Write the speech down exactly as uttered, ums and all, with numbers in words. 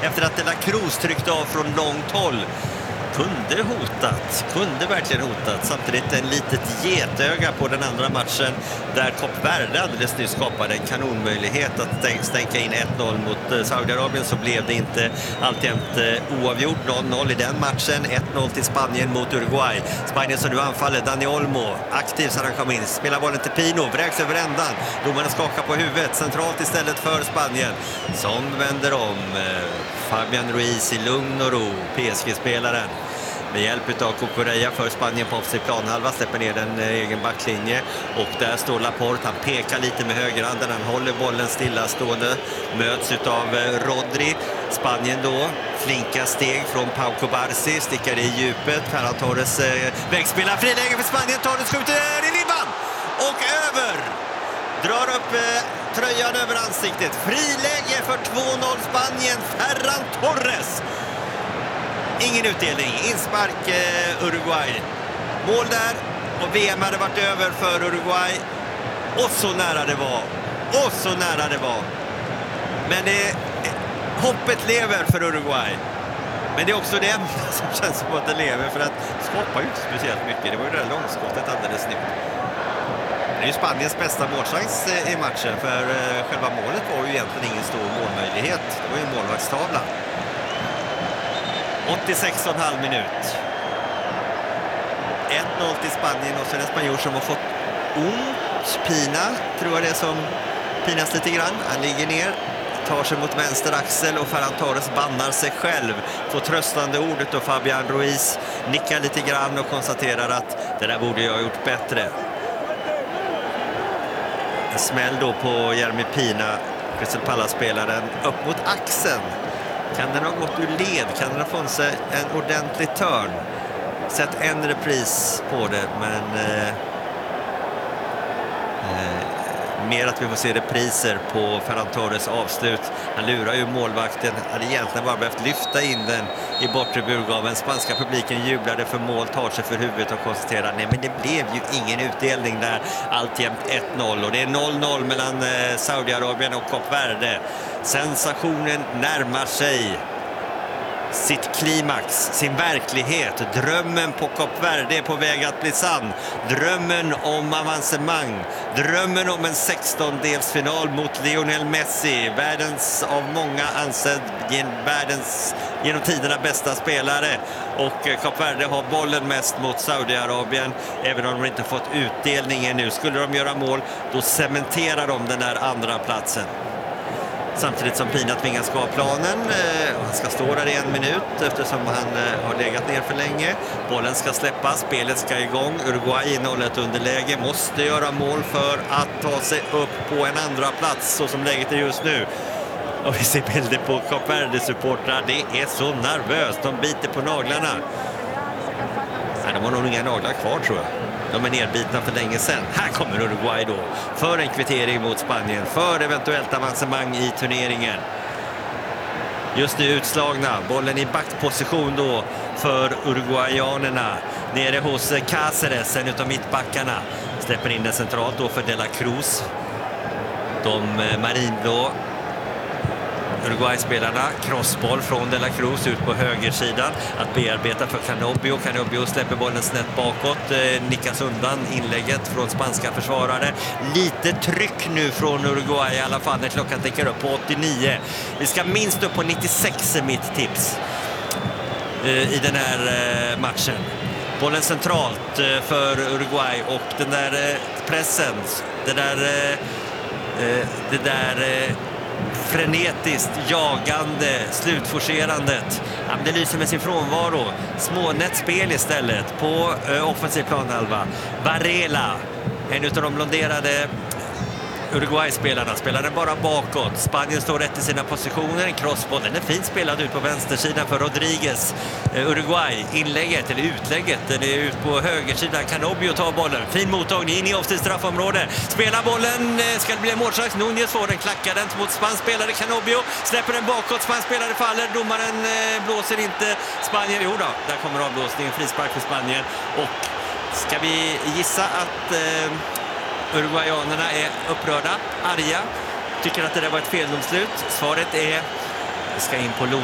efter att De La Cruz tryckte av från långt håll. Kunde hotat, kunde verkligen hotat. Samtidigt en litet getöga på den andra matchen där Kap Verde alldeles nyss skapade en kanonmöjlighet att stänka in ett noll mot Saudiarabien, så blev det inte alltjämt oavgjort. noll noll i den matchen, ett noll till Spanien mot Uruguay. Spanien som nu anfaller, Dani Olmo aktiv så han kom in, spelar bollen till Pino, vräks över ändan, domaren skakar på huvudet, centralt istället för Spanien som vänder om. Fabian Ruiz i lugn och ro, P S G-spelaren. Med hjälp av Cucurella för Spanien på offensiv planhalva, släpper ner den egen backlinje. Och där står Laporte, han pekar lite med högerhanden, han håller bollen stillastående. Möts av Rodri. Spanien då, flinka steg från Pau Cubarsí, stickar i djupet. Ferran Torres eh, vägspelar, friläge för Spanien, Torres skjuter i ribban! Och över! Drar upp eh, tröjan över ansiktet. Friläge för två noll Spanien, Ferran Torres. Ingen utdelning, inspark eh, Uruguay. Mål där och V M hade varit över för Uruguay. Och så nära det var. Och så nära det var. Men det, eh, hoppet lever för Uruguay. Men det är också det enda som känns som att det lever, för att skapar ju inte speciellt mycket. Det var ju det där långskottet alldeles nytt. Det är ju Spaniens bästa målchans eh, i matchen, för eh, själva målet var ju egentligen ingen stor målmöjlighet. Det var ju en målvaktstavla. åttiosex och en halv minut. ett noll till Spanien och så är det en spanjor som har fått ont. Pina, tror jag det är, som pinas lite grann. Han ligger ner, tar sig mot vänster axel och Ferran Torres bannar sig själv. Får tröstande ordet och Fabian Ruiz nickar lite grann och konstaterar att det där borde jag ha gjort bättre. En smäll då på Jeremy Pina, Crystal Palace-spelaren, upp mot axeln. Kan den ha gått ur led? Kan den ha fått sig en ordentlig törn? Sett en repris på det, men eh, eh, mer att vi får se repriser på Ferran Torres avslut. Han lurar ju målvakten, hade egentligen bara behövt lyfta in den i bortre burgaven. Spanska publiken jublade för mål, tar sig för huvudet och konstaterar nej, men det blev ju ingen utdelning där, alltjämt ett noll. Och det är noll noll mellan eh, Saudiarabien och Kap Verde. Sensationen närmar sig sitt klimax, sin verklighet. Drömmen på Kap Verde är på väg att bli sann. Drömmen om avancemang. Drömmen om en sextondelsfinal mot Lionel Messi. Världens, av många ansedd, världens genom tiderna bästa spelare. Och Kap Verde har bollen mest mot Saudiarabien. Även om de inte fått utdelningen nu. Skulle de göra mål, då cementerar de den där andra platsen. Samtidigt som Pina tvingas gå av planen. Han ska stå där i en minut eftersom han har legat ner för länge. Bollen ska släppas, spelet ska igång. Uruguay innehåller ett underläge, måste göra mål för att ta sig upp på en andra plats så som läget är just nu. Och vi ser bilder på Kap Verde-supportrar. Det är så nervöst, de biter på naglarna. Nej, de har nog inga naglar kvar, tror jag. De är nedbitna för länge sedan. Här kommer Uruguay då för en kvittering mot Spanien, för eventuellt avancemang i turneringen. Just nu utslagna, bollen i backposition då för uruguayanerna. Nere hos Cáceres, en utav mittbackarna. Släpper in den centralt då för De La Cruz. De marinblå Uruguay-spelarna, crossboll från De La Cruz ut på högersidan. Att bearbeta för Canobio. Canobio släpper bollen snett bakåt. Eh, nickas undan inlägget från spanska försvarare. Lite tryck nu från Uruguay i alla fall när klockan tickar upp på åttionio. Vi ska minst upp på nittiosex är mitt tips eh, i den här eh, matchen. Bollen centralt eh, för Uruguay och den där eh, pressen, det där eh, det där eh, frenetiskt jagande slutforcerandet. Ja, det lyser med sin frånvaro. Smånätt spel istället på eh, offensiv planhalva. Varela, en utav de blonderade Uruguay-spelarna, spelar den bara bakåt. Spanien står rätt i sina positioner. En crossboll, den är fint spelad ut på vänstersidan för Rodriguez. Uh, Uruguay, inlägget eller utlägget, den är ut på högersidan. Canobio tar bollen, fin mottagning in i offensivt straffområde. Spelar bollen, ska det bli en målchans. Nunez får den, klackar den mot spanspelare Canobio. Släpper den bakåt, spanspelare faller. Domaren uh, blåser inte Spanien. Jo då, där kommer avblåsningen, frispark för Spanien. Och ska vi gissa att Uh, Uruguayanerna är upprörda, arga, tycker att det där var ett feldomslut. Svaret är, vi ska in på